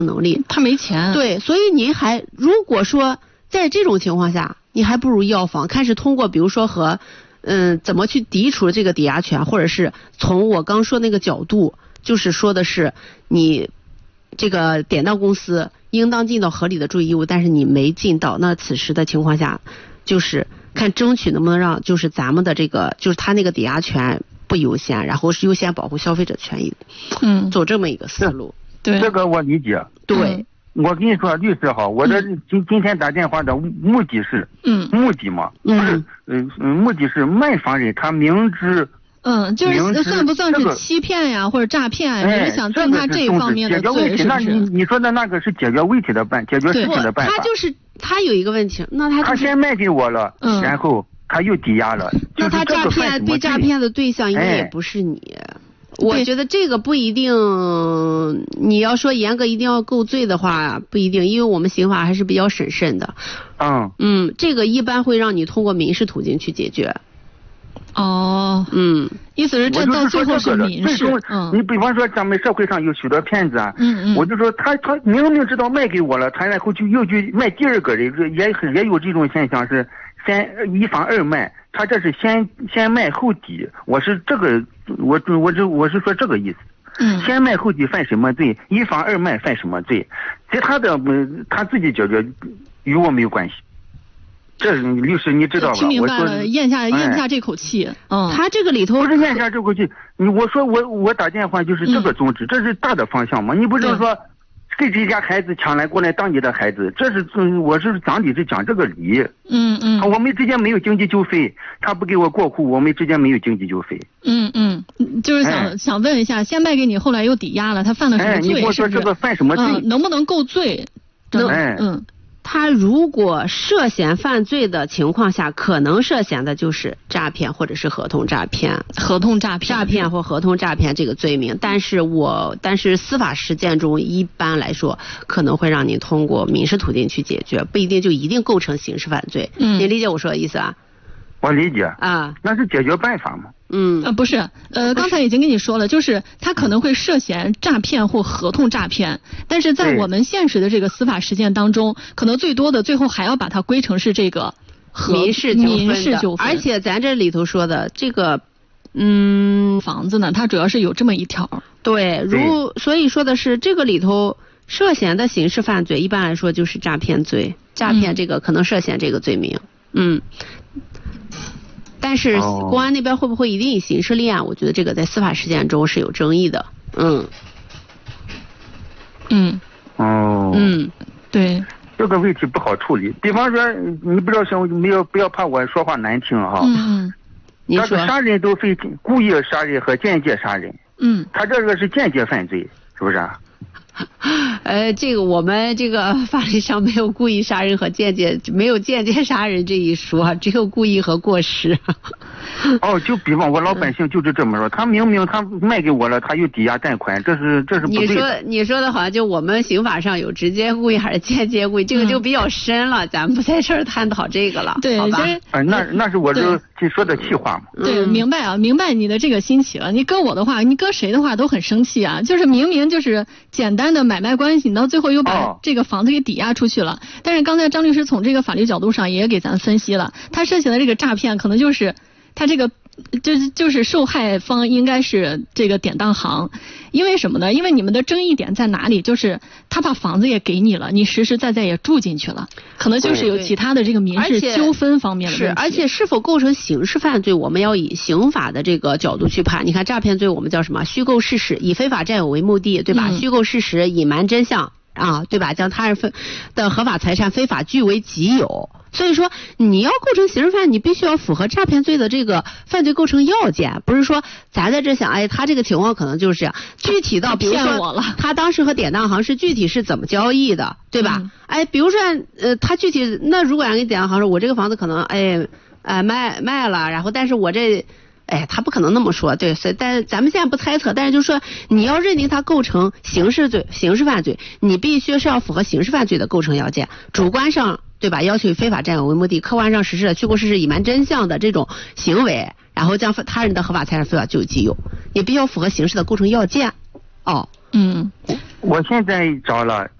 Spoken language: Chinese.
能力， 他没钱。 对，所以你还如果说在这种情况下，你还不如药房开始通过比如说和怎么去抵触这个抵押权，或者是从我刚说那个角度，就是说的是你这个典当公司应当尽到合理的注意义务，但是你没尽到，那此时的情况下就是看争取能不能让就是咱们的这个就是他那个抵押权不优先，然后是优先保护消费者权益，走这么一个思路。 对， 这个我理解。 对， 我跟你说，律师好，我这今天打电话的目的是，目的嘛，目的是卖房人他明知。 就是算不算是欺骗呀，或者诈骗呀？你是想定他这一方面的罪，是不是？ 你说的那个是解决问题的解决事情的办法。 他就是他有一个问题，那他先卖给我了，然后他又抵押了， 那他诈骗被诈骗的对象应该也不是你。我觉得这个不一定，你要说严格一定要构罪的话不一定，因为我们刑法还是比较审慎的。这个一般会让你通过民事途径去解决。 意思是这到最后是民事。 你比方说咱们社会上有许多骗子啊，我就说他明明知道卖给我了，他然后又去卖第二个人，也有这种现象，是先一房二卖，他这是先卖后抵，我是这个我是说这个意思。先卖后抵犯什么罪？一房二卖犯什么罪？其他的他自己解决，与我没有关系。这律师你知道吧？ 听明白了，咽下这口气。 他这个里头不是咽下这口气。我说我打电话就是这个宗旨，这是大的方向嘛。你不是说给这家孩子抢来过来当你的孩子，这是我是讲理是讲这个理。我们之间没有经济纠纷，他不给我过户，我们之间没有经济纠纷。 就是想问一下，先卖给你，后来又抵押了，他犯了什么罪？ 你跟我说这个犯什么罪？ 能不能构罪？ 他如果涉嫌犯罪的情况下，可能涉嫌的就是诈骗或者是合同诈骗或合同诈骗这个罪名。但是司法实践中一般来说可能会让你通过民事途径去解决，不一定就一定构成刑事犯罪。你理解我说的意思啊？ 我理解啊，那是解决办法嘛。 不是，刚才已经跟你说了，就是他可能会涉嫌诈骗或合同诈骗，但是在我们现实的这个司法实践当中，可能最多的最后还要把它归成是这个民事纠纷。而且咱这里头说的这个房子呢，它主要是有这么一条。 对，所以说的是这个里头涉嫌的刑事犯罪，一般来说就是诈骗罪，诈骗这个可能涉嫌这个罪名。但是公安那边会不会一定以刑事立案？我觉得这个在司法实践中是有争议的。 对， 这个问题不好处理。比方说，你不要怕我说话难听哈。 你说杀人都分故意杀人和间接杀人。他这个是间接犯罪，是不是啊？ 这个我们这个法律上没有故意杀人和没有间接杀人这一说，只有故意和过失。 就比方我老百姓就是这么说，他明明他卖给我了，他又抵押贷款，这是不对的。 你说的好像就我们刑法上有直接故意还是间接故意，这个就比较深了，咱们不在这儿探讨这个了。 对， 好吧？ 那是我就说的气话嘛。 对，明白你的这个心情。你搁我的话，你搁谁的话都很生气啊。就是明明就是简单的买卖关系，你到最后又把这个房子给抵押出去了。但是刚才张律师从这个法律角度上也给咱分析了，他涉嫌的这个诈骗可能就是他这个就是受害方应该是这个典当行。因为什么呢？因为你们的争议点在哪里？就是他把房子也给你了，你实实在在也住进去了，可能就是有其他的这个民事纠纷方面的问题。 而且是否构成刑事犯罪，我们要以刑法的这个角度去判。你看诈骗罪我们叫什么？虚构事实，以非法占有为目的，对吧？虚构事实，隐瞒真相对吧？将他人的合法财产非法据为己有。所以说你要构成刑事犯，你必须要符合诈骗罪的这个犯罪构成要件。不是说咱在这想他这个情况可能就是这样，具体到比如说他当时和典当行是具体是怎么交易的，对吧？比如说他具体那如果让给典当行说我这个房子可能卖了，然后但是我这他不可能那么说，对，但是咱们现在不猜测，但是就是说你要认定他构成刑事犯罪，你必须是要符合刑事犯罪的构成要件，主观上对吧？要求以非法占有为目的，客观上实施了虚构事实、隐瞒真相的这种行为，然后将他人的合法财产非法据为己有，也必须要符合刑事的构成要件。 我现在找了，